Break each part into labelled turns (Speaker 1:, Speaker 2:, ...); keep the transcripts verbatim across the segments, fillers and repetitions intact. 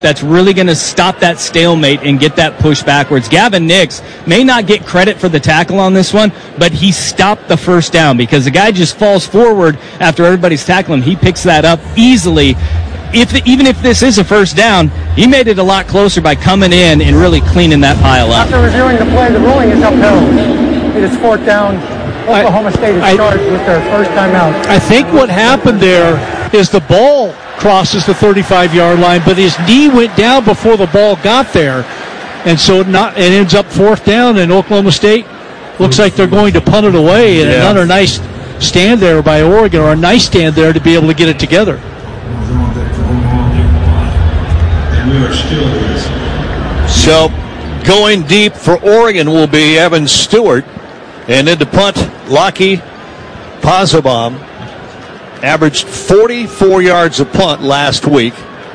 Speaker 1: that's really going to stop that stalemate and get that push backwards. Gavin Nix may not get credit for the tackle on this one, but he stopped the first down because the guy just falls forward after everybody's tackling him. He picks that up easily. If even if this is a first down, he made it a lot closer by coming in and really cleaning that pile up.
Speaker 2: After reviewing the play, the ruling is upheld. It is fourth down. Oklahoma State is charged with their first timeout.
Speaker 3: I think what happened there is the ball crosses the thirty-five-yard line, but his knee went down before the ball got there, and so not it ends up fourth down, and Oklahoma State looks like they're going to punt it away, and yeah. another nice stand there by Oregon, or a nice stand there to be able to get it together.
Speaker 4: So going deep for Oregon will be Evan Stewart, and into punt, Lockie Pozobom. Averaged forty-four yards a punt last week.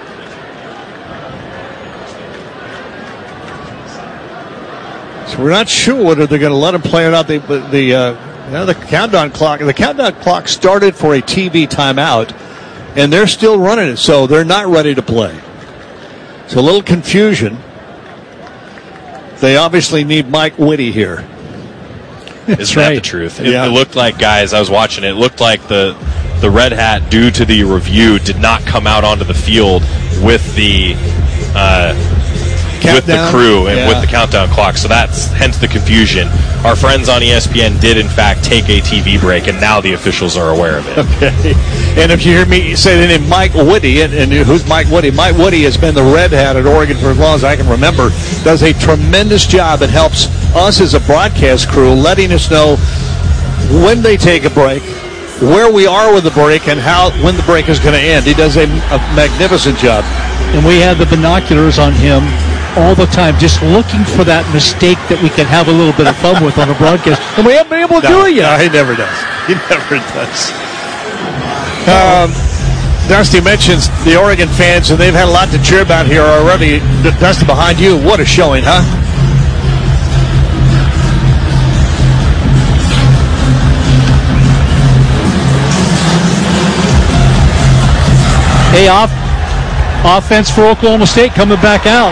Speaker 4: So we're not sure whether they're going to let him play or not. They, the uh, you know, the countdown clock. The countdown clock started for a T V timeout, and they're still running it, so they're not ready to play. So a little confusion. They obviously need Mike Whitty here.
Speaker 5: Isn't right. that the truth? It, yeah. it looked like, guys, I was watching it, it looked like the the red hat, due to the review, did not come out onto the field with the uh, with the crew and yeah. with the countdown clock. So that's hence the confusion. Our friends on E S P N did, in fact, take a T V break, and now the officials are aware of it.
Speaker 4: Okay. And if you hear me say the name Mike Whitty, and, and who's Mike Whitty? Mike Whitty has been the red hat at Oregon for as long as I can remember. Does a tremendous job and helps us as a broadcast crew, letting us know when they take a break, where we are with the break, and how when the break is going to end. He does a, a magnificent job.
Speaker 3: And we have the binoculars on him all the time, just looking for that mistake that we can have a little bit of fun with on a broadcast. And we haven't been able to
Speaker 4: no,
Speaker 3: do it yet.
Speaker 4: No, he never does. He never does. Um, Dusty mentions the Oregon fans, and they've had a lot to cheer about here already. Dusty, behind you, what a showing, huh?
Speaker 3: Hey, off, offense for Oklahoma State coming back out.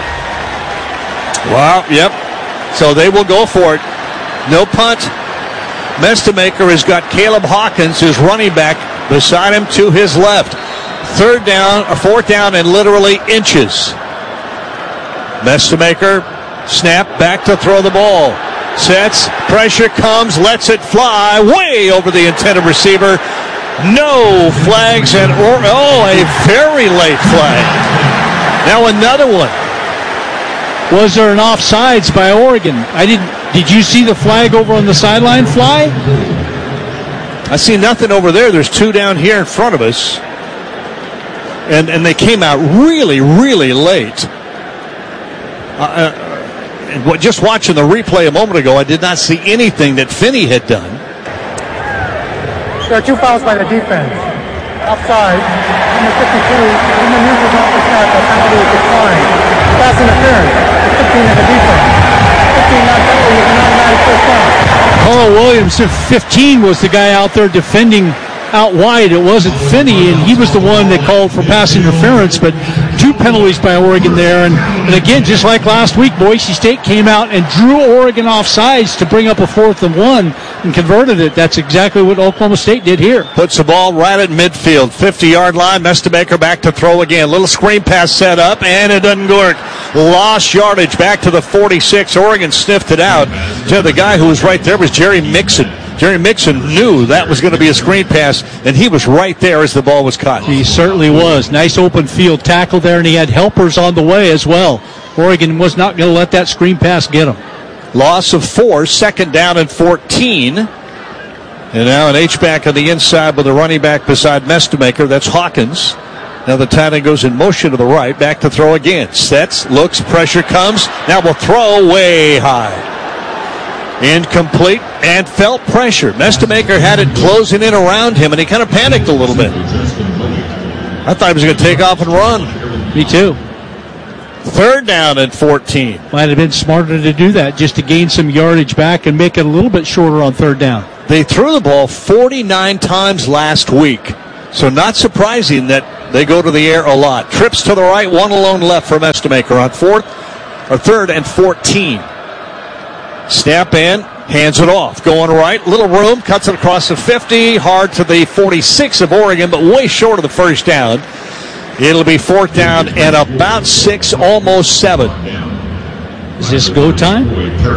Speaker 4: Wow, yep. So they will go for it. No punt. Mestemaker has got Caleb Hawkins, his running back, beside him to his left. Third down, or fourth down, and literally inches. Mestemaker, snap, back to throw the ball. Sets, pressure comes, lets it fly, way over the intended receiver. No flags, and or, oh, a very late flag. Now another one.
Speaker 3: Was there an offsides by Oregon? I didn't. Did you see the flag over on the sideline fly?
Speaker 4: I see nothing over there. There's two down here in front of us, and and they came out really, really late. Uh, and what, just watching the replay a moment ago, I did not see anything that Finney had done.
Speaker 2: There are two fouls by the defense. Offside, number fifty-two, in the news was off the snap, but penalty is declined. Pass interference, fifteen of the defense. fifteen not penalty is an automatic first down.
Speaker 3: Carl Williams, fifteen, was the guy out there defending out wide. It wasn't Finney, and he was the one that called for pass interference, but two penalties by Oregon there. And, and again, just like last week, Boise State came out and drew Oregon off sides to bring up a fourth and one and converted it. That's exactly what Oklahoma State did here.
Speaker 4: Puts the ball right at midfield, fifty-yard line. Mestemaker back to throw again. Little screen pass set up, and it doesn't work. Lost yardage back to the forty-six. Oregon sniffed it out. So the guy who was right there was Jerry Mixon. Jerry Mixon knew that was going to be a screen pass, and he was right there as the ball was caught.
Speaker 3: He certainly was. Nice open field tackle there, and he had helpers on the way as well. Oregon was not going to let that screen pass get him.
Speaker 4: Loss of four, second down and fourteen. And now an H-back on the inside with a running back beside Mestemaker. That's Hawkins. Now the tight end goes in motion to the right. Back to throw again. Sets, looks, pressure comes. Now we'll throw way high. Incomplete, and felt pressure. Mestemaker had it closing in around him, and he kind of panicked a little bit. I thought he was going to take off and run.
Speaker 3: Me too.
Speaker 4: Third down and fourteen.
Speaker 3: Might have been smarter to do that, just to gain some yardage back and make it a little bit shorter on third down.
Speaker 4: They threw the ball forty-nine times last week, so not surprising that They go to the air a lot. Trips to the right, one alone left for Mestemaker on fourth or third and fourteen. Snap in, hands it off. Going right, little room, cuts it across the fifty, hard to the forty-six of Oregon, but way short of the first down. It'll be fourth down and about six, almost seven.
Speaker 3: Is this go time?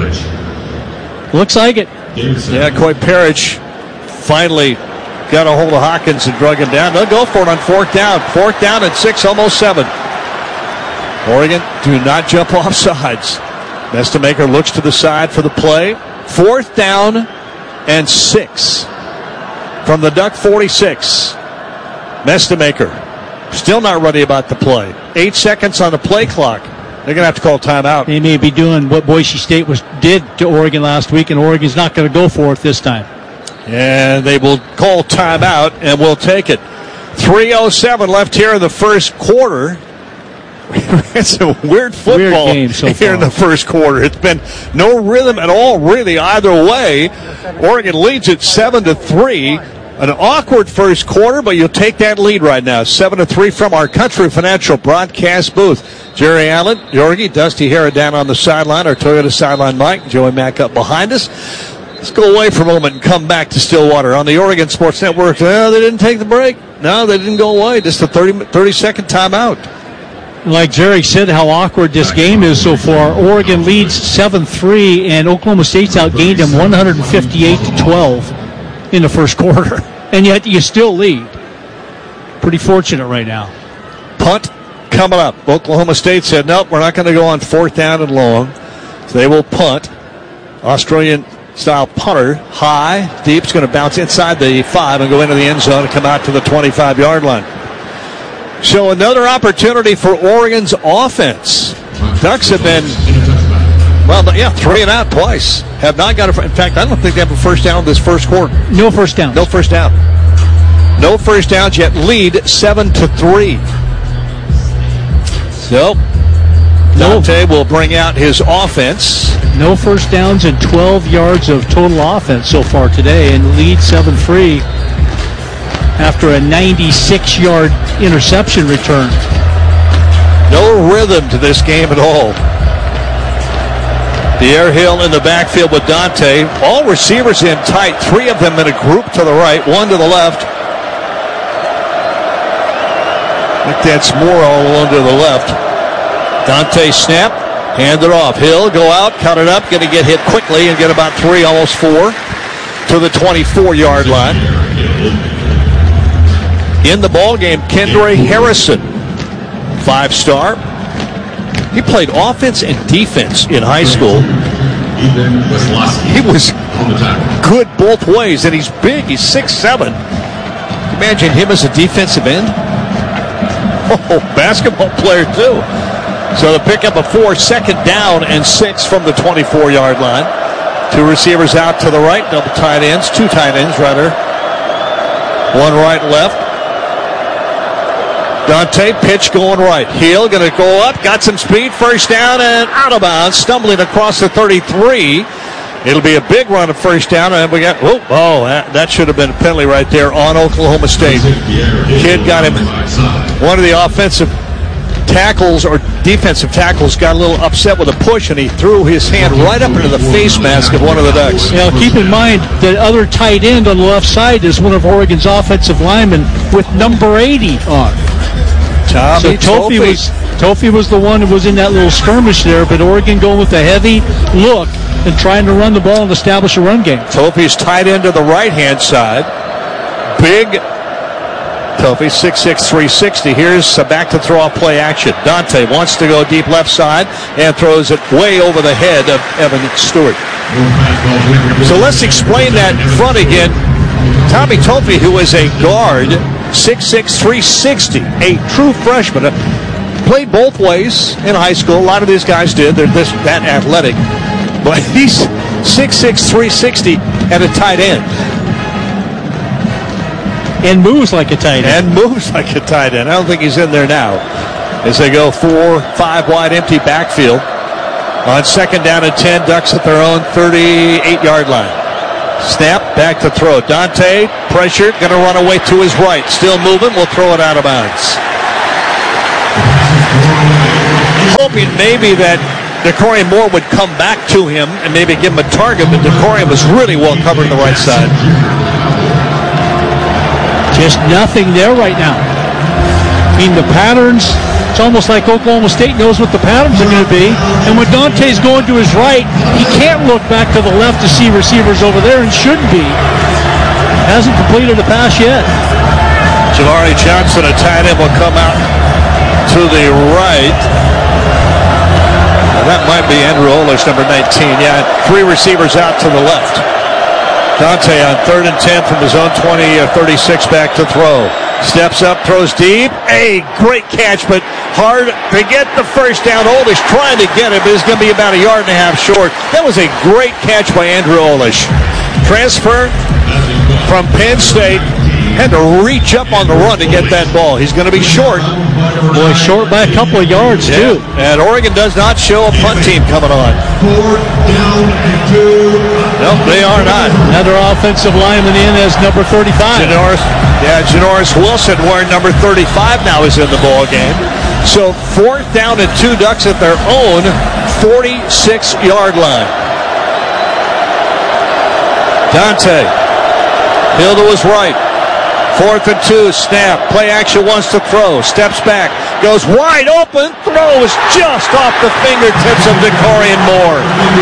Speaker 3: Looks like it.
Speaker 4: Yeah, Coy Parrish finally got a hold of Hawkins and drug him down. They'll go for it on fourth down. Fourth down and six, almost seven. Oregon, do not jump off sides. Mestemaker looks to the side for the play. Fourth down and six from the Duck forty-six. Mestemaker still not ready about the play. Eight seconds on the play clock. They're going to have to call timeout.
Speaker 3: They may be doing what Boise State was did to Oregon last week, and Oregon's not going to go for it this time.
Speaker 4: And they will call timeout, and we'll take it. three oh seven left here in the first quarter. It's a weird football
Speaker 3: weird game so
Speaker 4: here
Speaker 3: far.
Speaker 4: in the first quarter. It's been no rhythm at all, really, either way. Oregon leads at seven to three. An awkward first quarter, but you'll take that lead right now. seven to three from our Country Financial broadcast booth. Jerry Allen, Yorgi, Dusty Hara down on the sideline. Our Toyota sideline Mike, Joey Mack up behind us. Let's go away for a moment and come back to Stillwater on the Oregon Sports Network. Well, they didn't take the break. No, they didn't go away. Just a thirty, thirty-second timeout.
Speaker 3: Like Jerry said, how awkward this game is so far. Oregon leads seven three, and Oklahoma State's outgained them one fifty-eight to twelve in the first quarter. And yet you still lead. Pretty fortunate right now.
Speaker 4: Punt coming up. Oklahoma State said, nope, we're not going to go on fourth down and long. So they will punt. Australian-style punter, high, deep. It's going to bounce inside the five and go into the end zone and come out to the twenty-five-yard line. So another opportunity for Oregon's offense. Ducks have been, well, yeah, three and out twice. Have not got a, in fact, I don't think they have a first down this first quarter.
Speaker 3: No first down.
Speaker 4: No first down. No first downs yet. Lead seven to three. So Dante will bring out his offense.
Speaker 3: No first downs and twelve yards of total offense so far today, and lead seven three after a ninety-six-yard interception return.
Speaker 4: No rhythm to this game at all. Pierre Hill in the backfield with Dante. All receivers in tight. Three of them in a group to the right, one to the left. I think that's more all along to the left. Dante snap, hand it off. Hill go out, cut it up, going to get hit quickly and get about three, almost four, to the twenty-four-yard line. In the ball game, Kendra Harrison, five-star. He played offense and defense in high school. He was good both ways, and he's big. He's six seven. Imagine him as a defensive end. Oh, basketball player, too. So the pickup of four, second down and six from the twenty-four-yard line. Two receivers out to the right, double tight ends, two tight ends, rather. One right, left. Dante, pitch going right. Hill going to go up, got some speed, first down and out of bounds, stumbling across the thirty-three. It'll be a big run of first down, and we got, oh, oh that, that should have been a penalty right there on Oklahoma State. Kid got him, one of the offensive tackles or defensive tackles got a little upset with a push, and he threw his hand right up into the face mask of one of the Ducks.
Speaker 3: Now, keep in mind, the other tight end on the left side is one of Oregon's offensive linemen with number eighty on.
Speaker 4: Tommy
Speaker 3: so Tofi was, Tofi was the one who was in that little skirmish there, but Oregon going with a heavy look and trying to run the ball and establish a run game.
Speaker 4: Tofi's tight end to the right-hand side. Big Tofi, six six, three sixty. Here's a back to throw off play action. Dante wants to go deep left side and throws it way over the head of Evan Stewart. So let's explain that front again. Tommy Tofi, who is a guard, six six, three sixty, a true freshman. Played both ways in high school. A lot of these guys did. They're this that athletic. But he's six six, three sixty at a tight end.
Speaker 3: And moves like a tight end.
Speaker 4: And moves like a tight end. I don't think he's in there now. As they go four, five wide empty backfield. On second down and ten, Ducks at their own thirty-eight-yard line. Snap, back to throw. Dante, pressured, going to run away to his right. Still moving, will throw it out of bounds. Hoping maybe that DeCorian Moore would come back to him and maybe give him a target, but DeCorian was really well covered on the right side.
Speaker 3: Just nothing there right now. I mean, the patterns, it's almost like Oklahoma State knows what the patterns are going to be. And when Dante's going to his right, he can't look back to the left to see receivers over there and shouldn't be. Hasn't completed a pass yet.
Speaker 4: Jabari Johnson, a tight end, will come out to the right. Well, that might be Andrew Olish, number nineteen. Yeah, three receivers out to the left. Dante on third and ten from his own twenty, thirty-six back to throw. Steps up, throws deep. A great catch, but hard to get the first down. Olish trying to get it, but it's going to be about a yard and a half short. That was a great catch by Andrew Olish. Transfer from Penn State. Had to reach up on the run to get that ball. He's going to be short.
Speaker 3: Boy, short by a couple of yards,
Speaker 4: yeah.
Speaker 3: too.
Speaker 4: And Oregon does not show a punt team coming on. Nope, they are not.
Speaker 3: Another offensive lineman in as number thirty-five.
Speaker 4: Janoris, yeah, Janoris Wilson, wearing number thirty-five now, is in the ball game. So fourth down and two, Ducks at their own forty-six-yard line. Dante, Hill to his right. Fourth and two, snap, play action, wants to throw, steps back, goes wide open, throws just off the fingertips of DeCorian Moore.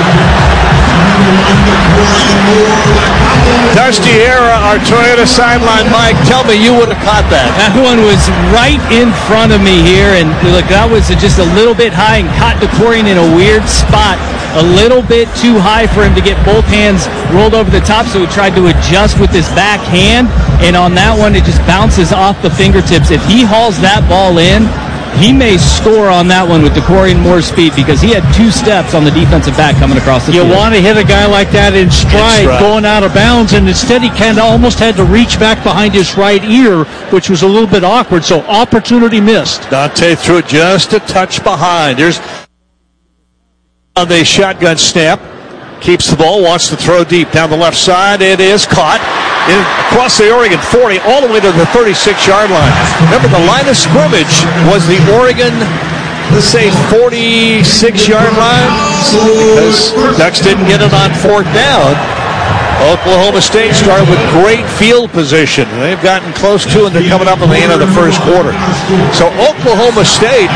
Speaker 4: Dusty Era, our Toyota sideline Mike, tell me you would have caught that.
Speaker 1: That one was right in front of me here, and look, that was just a little bit high and caught DeCorian in a weird spot. A little bit too high for him to get both hands rolled over the top, so he tried to adjust with his back hand, and on that one, it just bounces off the fingertips. If he hauls that ball in, he may score on that one with DeCorian Moore's speed, because he had two steps on the defensive back coming across the
Speaker 3: you
Speaker 1: field.
Speaker 3: You want to hit a guy like that in stride, in stride, going out of bounds, and instead he kind of almost had to reach back behind his right ear, which was a little bit awkward, so opportunity missed.
Speaker 4: Dante threw it just a touch behind. There's on the shotgun snap. Keeps the ball, wants to throw deep down the left side. It is caught in, across the Oregon forty, all the way to the thirty-six-yard line. Remember, the line of scrimmage was the Oregon, let's say, forty-six-yard line, because Ducks didn't get it on fourth down. Oklahoma State started with great field position. They've gotten close to, and they're coming up on the end of the first quarter. So Oklahoma State,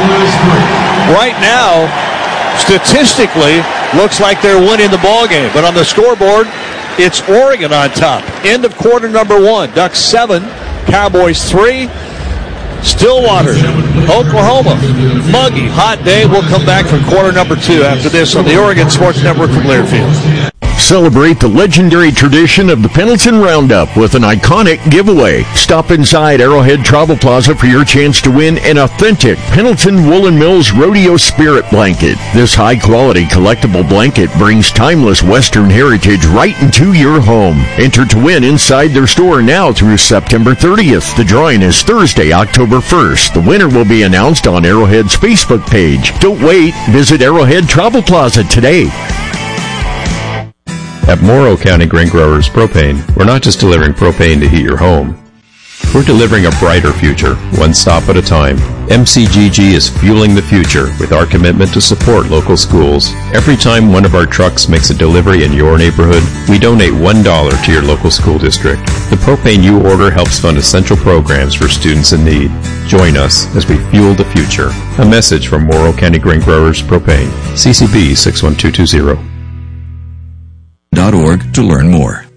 Speaker 4: right now, statistically, looks like they're winning the ball game. But on the scoreboard, it's Oregon on top. End of quarter number one. Ducks seven, Cowboys three. Stillwater, Oklahoma, muggy, hot day. We'll come back for quarter number two after this on the Oregon Sports Network from Learfield.
Speaker 6: Celebrate the legendary tradition of the Pendleton Roundup with an iconic giveaway. Stop inside Arrowhead Travel Plaza for your chance to win an authentic Pendleton Woolen Mills Rodeo Spirit Blanket. This high-quality collectible blanket brings timeless Western heritage right into your home. Enter to win inside their store now through September thirtieth. The drawing is Thursday, October first. The winner will be announced on Arrowhead's Facebook page. Don't wait. Visit Arrowhead Travel Plaza today.
Speaker 7: At Morrow County Grain Growers Propane, we're not just delivering propane to heat your home. We're delivering a brighter future, one stop at a time. M C G G is fueling the future with our commitment to support local schools. Every time one of our trucks makes a delivery in your neighborhood, we donate one dollar to your local school district. The propane you order helps fund essential programs for students in need. Join us as we fuel the future. A message from Morrow County Grain Growers Propane. C C B six one two two zero.
Speaker 8: .org to learn more.